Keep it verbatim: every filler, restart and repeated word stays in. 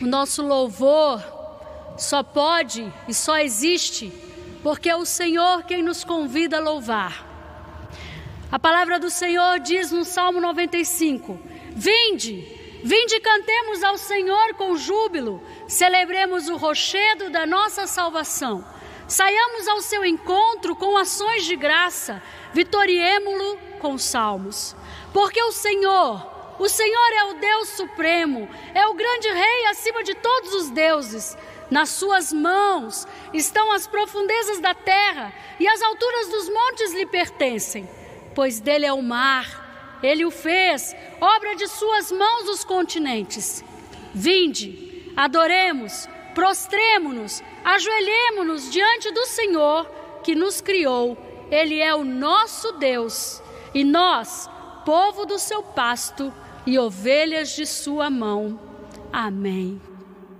O nosso louvor só pode e só existe porque é o Senhor quem nos convida a louvar. A palavra do Senhor diz no Salmo noventa e cinco: Vinde, vinde e cantemos ao Senhor com júbilo, celebremos o rochedo da nossa salvação. Saiamos ao seu encontro com ações de graça, vitoriemo-lo com salmos. Porque o Senhor, o Senhor é o Deus supremo, é o grande Rei acima de todos os deuses. Nas suas mãos estão as profundezas da terra e as alturas dos montes lhe pertencem. Pois dele é o mar, ele o fez, obra de suas mãos os continentes. Vinde, adoremos, prostremo-nos, ajoelhemo-nos diante do Senhor que nos criou. Ele é o nosso Deus e nós, povo do seu pasto e ovelhas de sua mão. Amém.